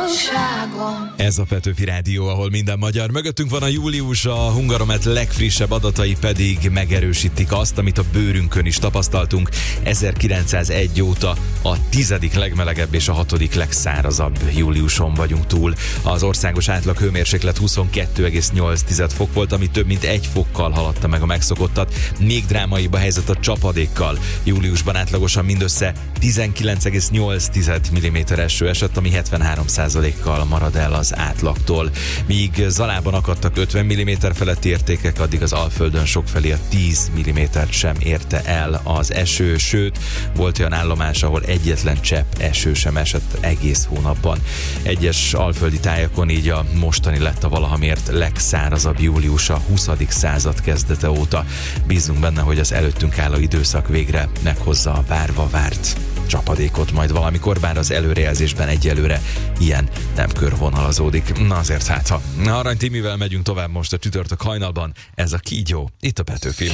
biztonságon. Ez a Petőfi Rádió, ahol minden magyar. Mögöttünk van a július, a Hungaromet legfrissebb adatai pedig megerősítik azt, amit a bőrünkön is tapasztaltunk. 1901 óta a 10. legmelegebb és a 6. legszárazabb júliuson vagyunk túl. Az országos átlag hőmérséklet 22,8 fok volt, ami több mint 1 fokkal haladta meg a megszokottat. Még drámaibb a helyzet a csapadékkal. Júliusban átlagosan mindössze 19,8 mm eső esett, ami 73%-kal marad el az átlagtól. Míg Zalában akadtak 50 mm feletti értékek, addig az Alföldön sokfelé a 10 mm-t sem érte el az eső, sőt, volt olyan állomás, ahol egyetlen csepp eső sem esett egész hónapban. Egyes alföldi tájakon így a mostani lett a valahamért legszárazabb július a 20. század kezdete óta. Bízunk benne, hogy az előttünk álló időszak végre meghozza a várva várt csapadékot majd valamikor, bár az előrejelzésben egyelőre ilyen nem körvonalazódik. Na azért hát, ha Arany Timivel megyünk tovább most a csütörtök hajnalban, ez a Kígyó, itt a Petőfi.